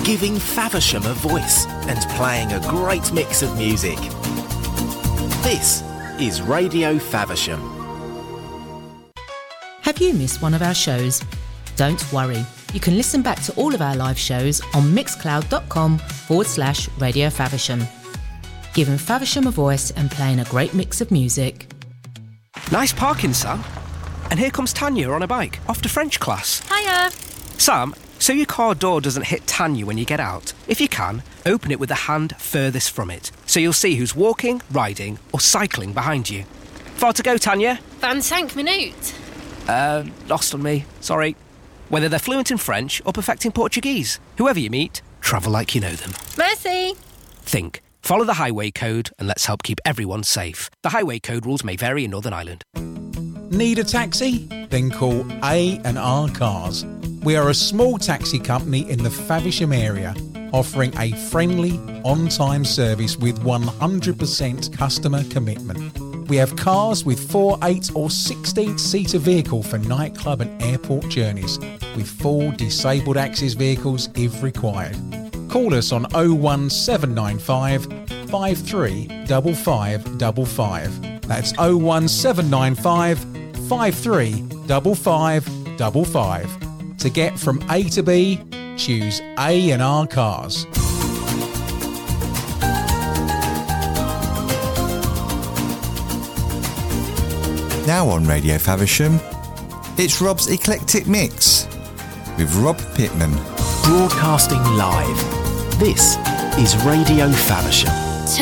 giving Faversham a voice and playing a great mix of music. This is Radio Faversham. Have you missed one of our shows? Don't worry, you can listen back to all of our live shows on mixcloud.com/Radio Faversham. Giving Faversham a voice and playing a great mix of music. Nice parking, Sam. And here comes Tanya on a bike, off to French class. Hiya. Sam, so your car door doesn't hit Tanya when you get out. If you can, open it with the hand furthest from it, so you'll see who's walking, riding or cycling behind you. Far to go, Tanya? 25 minutes. Lost on me, sorry. Whether they're fluent in French or perfecting Portuguese, whoever you meet, travel like you know them. Merci. Think. Follow the highway code and let's help keep everyone safe. The highway code rules may vary in Northern Ireland. Need a taxi? Then call A&R Cars. We are a small taxi company in the Faversham area, offering a friendly, on-time service with 100% customer commitment. We have cars with 4, 8 or 16-seater vehicle for nightclub and airport journeys, with full disabled access vehicles if required. Call us on 01795 535555. That's 01795 535555. To get from A to B, choose A&R Cars. Now on Radio Faversham, it's Rob's Eclectic Mix with Rob Pittman. Broadcasting live. This is Radio Faversham.